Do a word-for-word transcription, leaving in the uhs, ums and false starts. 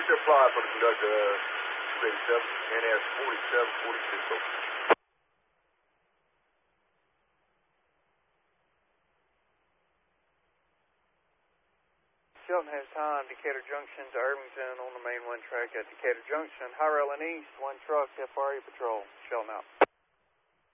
still fly for the conductor, uh, two eighty-seven, N S forty-seven forty-six. Shelton has time, Decatur Junction to Irvington on the main one track at Decatur Junction. High railing east, one truck, F R A patrol. Shelton out.